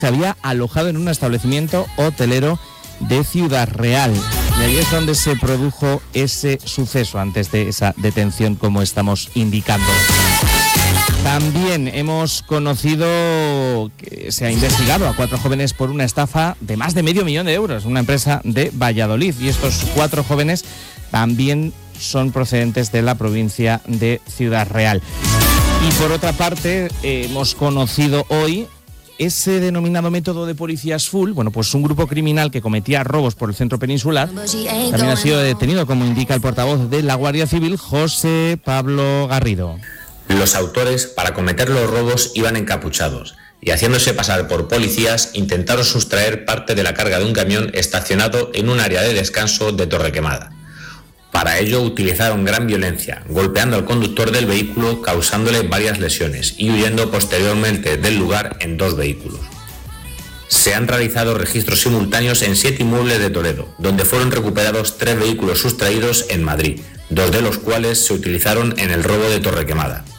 se había alojado en un establecimiento hotelero de Ciudad Real. Y ahí es donde se produjo ese suceso antes de esa detención, como estamos indicando. También hemos conocido que se ha investigado a 4 jóvenes por una estafa de más de $500 000, una empresa de Valladolid. Y estos 4 jóvenes también son procedentes de la provincia de Ciudad Real. Y por otra parte, hemos conocido hoy ese denominado método de policías full. Bueno, pues un grupo criminal que cometía robos por el centro peninsular también ha sido detenido, como indica el portavoz de la Guardia Civil, José Pablo Garrido. Los autores, para cometer los robos, iban encapuchados y, haciéndose pasar por policías, intentaron sustraer parte de la carga de un camión estacionado en un área de descanso de Torrequemada. Para ello utilizaron gran violencia, golpeando al conductor del vehículo, causándole varias lesiones y huyendo posteriormente del lugar en 2 vehículos. Se han realizado registros simultáneos en 7 inmuebles de Toledo, donde fueron recuperados 3 vehículos sustraídos en Madrid, 2 de los cuales se utilizaron en el robo de Torrequemada.